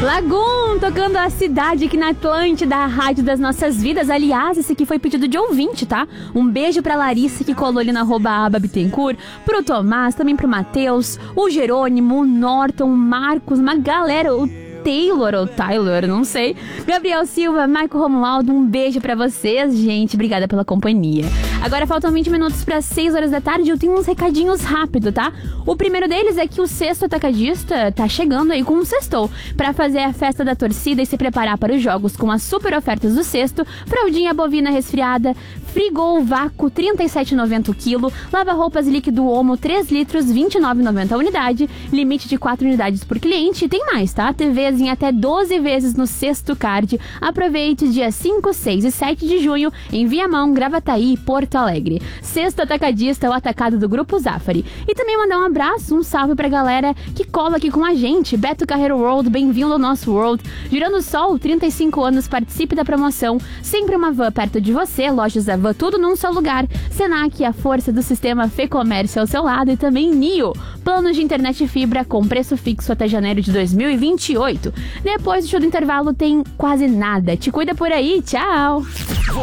Lagoon, tocando a cidade aqui na Atlântida, a rádio das nossas vidas. Aliás, esse aqui foi pedido de ouvinte, tá? Um beijo pra Larissa, que colou ali na @ababittencourt, pro Tomás, também pro Matheus, o Jerônimo, o Norton, o Marcos, uma galera, o Taylor ou Tyler, não sei. Gabriel Silva, Maico Romualdo, um beijo pra vocês, gente. Obrigada pela companhia. Agora faltam 20 minutos para 6 horas da tarde. Eu tenho uns recadinhos rápido, tá? O primeiro deles é que o Sexto Atacadista tá chegando aí com um sextou pra fazer a festa da torcida e se preparar para os jogos com as super ofertas do Sexto. Fraldinha bovina resfriada, Frigol vácuo 37,90 o quilo, lava-roupas líquido Omo 3 litros 29,90 a unidade, limite de 4 unidades por cliente. E tem mais, tá? TVs em até 12 vezes no Sexto Card. Aproveite dia 5, 6 e 7 de junho em Viamão, Gravataí e Porto Alegre. Sexto Atacadista, o atacado do Grupo Zafari. E também mandar um abraço, um salve pra galera que cola aqui com a gente. Beto Carreiro World, bem-vindo ao nosso World. Girando Sol, 35 anos, participe da promoção. Sempre uma van perto de você, lojas da van, tudo num só lugar. Senac, a força do sistema Fê Comércio ao seu lado. E também NIO, planos de internet e fibra com preço fixo até janeiro de 2028. Depois do show do intervalo tem quase nada. Te cuida por aí, tchau!